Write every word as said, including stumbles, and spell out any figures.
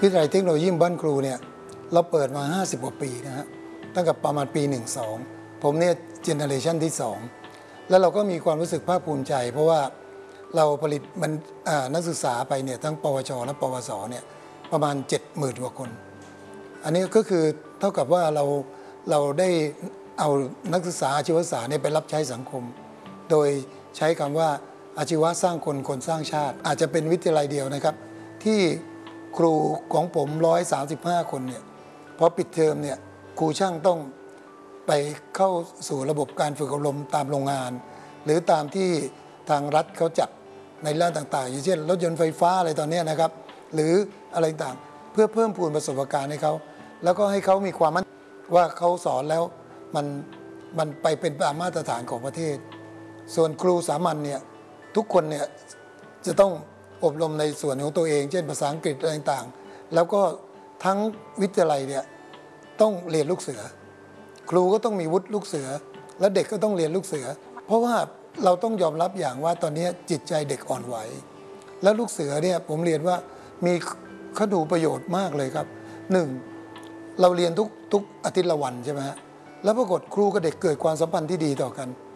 วิทยาลัยเทคโนโลยีบ้านครูเนี่ยเราเปิดมาห้าสิบกว่าปีนะฮะตั้งแต่ประมาณปีหนึ่ง สองผมเนี่ยเจเนอเรชันที่สองแล้วเราก็มีความรู้สึกภาคภูมิใจเพราะว่าเราผลิตมันนักศึกษาไปเนี่ยทั้งปวชและปวสเนี่ยประมาณ เจ็ดหมื่น กว่าคนอันนี้ก็คือเท่ากับว่าเราเราได้เอานักศึกษาอาชีวศึกษาเนี่ยไปรับใช้สังคมโดยใช้คำว่าอาชีวะสร้างคนคนสร้างชาติอาจจะเป็นวิทยาลัยเดียวนะครับที่ครูของผมหนึ่งร้อยสามสิบห้าคนเนี่ยพอปิดเทอมเนี่ยครูช่างต้องไปเข้าสู่ระบบการฝึกอบรมตามโรงงานหรือตามที่ทางรัฐเขาจัดในด้านต่างๆอย่างเช่นรถยนต์ไฟฟ้าอะไรตอนนี้นะครับหรืออะไรต่างเพื่อเพิ่มพูนประสบการณ์ให้เขาแล้วก็ให้เขามีความมั่นว่าเขาสอนแล้วมันมันไปเป็นตามมาตรฐานของประเทศส่วนครูสามัญเนี่ยทุกคนเนี่ยจะต้องอบรมในส่วนของตัวเองเช่นภาษาอังกฤษอะไรต่างๆแล้วก็ทั้งวิทยาลัยเนี่ยต้องเรียนลูกเสือครูก็ต้องมีวุฒิลูกเสือและเด็กก็ต้องเรียนลูกเสือเพราะว่าเราต้องยอมรับอย่างว่าตอนนี้จิตใจเด็กอ่อนไหวแล้วลูกเสือเนี่ยผมเรียนว่ามีเขาดูประโยชน์มากเลยครับหนึ่งเราเรียนทุกทุกอาทิตย์ละวันใช่ไหมฮะแล้วปรากฏครูกับเด็กเกิดความสัมพันธ์ที่ดีต่อกัน